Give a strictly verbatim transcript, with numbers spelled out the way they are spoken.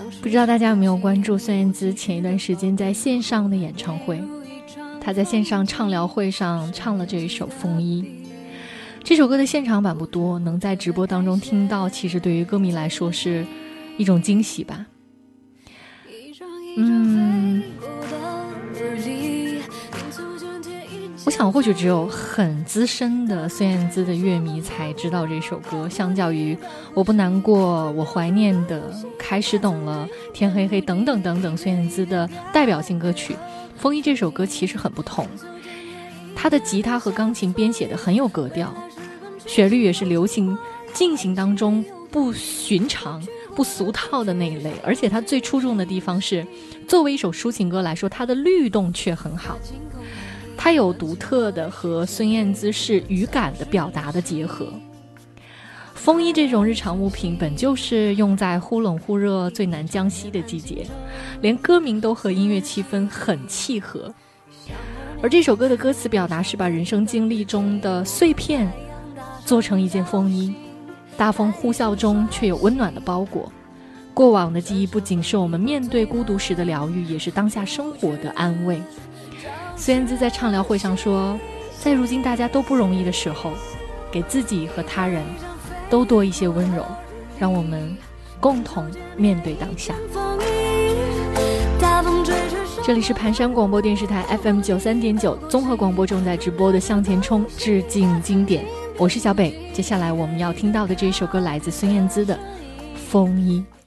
不知道大家有没有关注孙燕姿前一段时间在线上的演唱会，她在线上畅聊会上唱了这一首《风衣》。这首歌的现场版不多，能在直播当中听到，其实对于歌迷来说是一种惊喜吧。嗯，我想或许只有很资深的孙燕姿的乐迷才知道这首歌，相较于我不难过、我怀念的、开始懂了、天黑黑等等等等孙燕姿的代表性歌曲，《风衣》这首歌其实很不同。他的吉他和钢琴编写的很有格调，旋律也是流行进行当中不寻常不俗套的那一类，而且它最出众的地方是，作为一首抒情歌来说，它的律动却很好，它有独特的和孙燕姿式语感的表达的结合。风衣这种日常物品本就是用在忽冷忽热最难将息的季节，连歌名都和音乐气氛很契合。而这首歌的歌词表达是把人生经历中的碎片做成一件风衣，大风呼啸中却有温暖的包裹。过往的记忆不仅是我们面对孤独时的疗愈，也是当下生活的安慰。孙燕姿在畅聊会上说，在如今大家都不容易的时候，给自己和他人都多一些温柔，让我们共同面对当下。这里是盘山广播电视台 F M 九三点九 综合广播正在直播的向前冲致敬经典，我是小北。接下来我们要听到的这首歌来自孙燕姿的《风衣》。